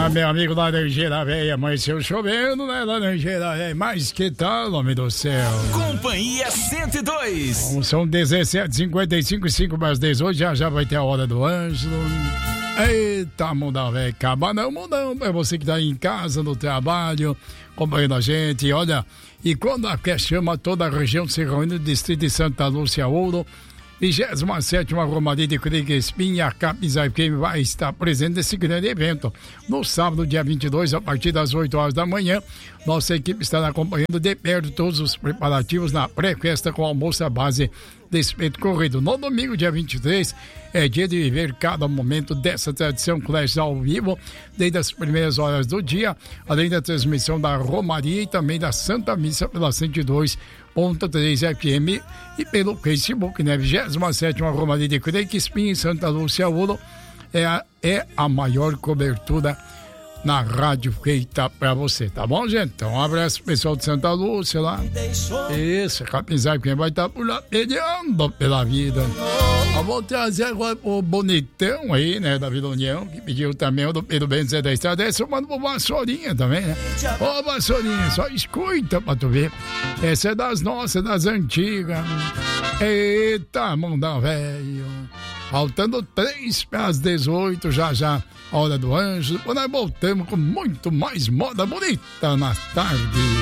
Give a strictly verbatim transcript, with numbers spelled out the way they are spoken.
Ah, meu amigo da energia da veia, amanheceu chovendo, né, da energia da veia, mas que tal, homem do céu? Companhia cento e dois. Bom, são dezessete e cinquenta e cinco, cinco mais dezoito, já já vai ter a hora do Ângelo. Eita, mundão, velho, acaba não, mundão, é você que tá aí em casa, no trabalho, acompanhando a gente, olha, e quando a festa chama toda a região se reúne no distrito de Santa Lúcia Ouro, vigésima sétima Romaria de Criga Espinha, a Capizar F M vai estar presente nesse grande evento. No sábado, dia vinte e dois, a partir das oito horas da manhã, nossa equipe estará acompanhando de perto todos os preparativos na pré-festa com almoço à base desse peito corrido. No domingo, dia vinte e três, é dia de viver cada momento dessa tradição colegial ao vivo, desde as primeiras horas do dia, além da transmissão da Romaria e também da Santa Missa pela cento e dois ponto três F M e pelo Facebook, né? vigésima sétima Romaria de Creque Espinha em Santa Lúcia Ouro é a, é a maior cobertura na rádio feita pra você, tá bom, gente? Então, um abraço pro pessoal de Santa Lúcia lá. Isso, Capizar quem vai estar por lá peleando pela vida. Eu vou trazer agora o bonitão aí, né, da Vila União, que pediu também o do Pedro Bento da Estrada. Essa eu mando pro Vassourinha também, né? Ô, Vassourinha, só escuta pra tu ver. Essa é das nossas, das antigas. Eita, mundão velho. Faltando três para as dezoito, já já, a hora do Anjo. Depois nós voltamos com muito mais moda bonita na tarde.